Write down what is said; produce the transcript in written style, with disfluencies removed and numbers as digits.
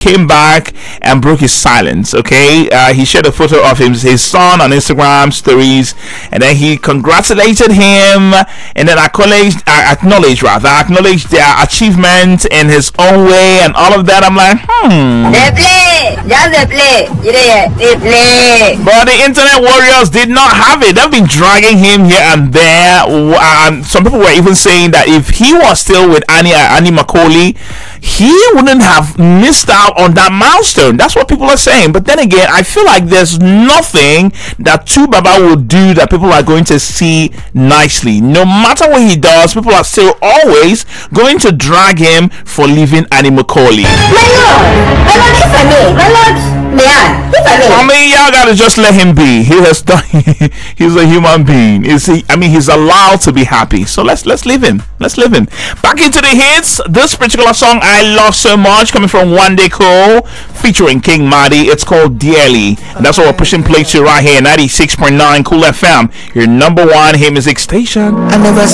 came back and broke his silence. Okay, he shared a photo of his son on Instagram stories, and then he congratulated him, and then acknowledged their achievement in his own way and all of that. I'm like, They play, just they play. They play. But the internet warriors did not have it. They've been dragging him here and there. Some people were even saying that if he was still with Annie Macaulay, he wouldn't have missed out on that milestone. That's what people are saying. But then again, I feel like there's nothing that 2Baba will do that people are going to see nicely. No matter what he does, people are still always going to drag him for leaving Annie Macaulay. My lord, if I mean, y'all gotta just let him be. He has done. He's a human being. He's allowed to be happy. So let's leave him. Let's leave him. Back into the hits. This particular song I love so much, coming from One Day Cole, featuring King Madi. It's called Dearly. And that's what we're pushing play to right here. 96.9 Cool FM, your number one hit music station. I never